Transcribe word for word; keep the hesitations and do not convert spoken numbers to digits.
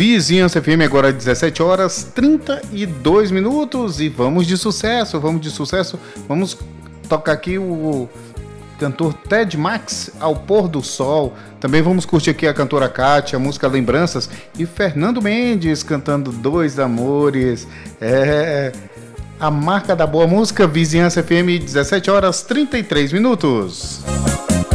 Vizinhança F M, agora dezessete horas trinta e dois minutos e vamos de sucesso, vamos de sucesso. Vamos tocar aqui o cantor Ted Max, Ao Pôr do Sol. Também vamos curtir aqui a cantora Kátia, a música Lembranças, e Fernando Mendes cantando Dois Amores. É a marca da boa música. Vizinhança F M, dezessete horas trinta e três minutos.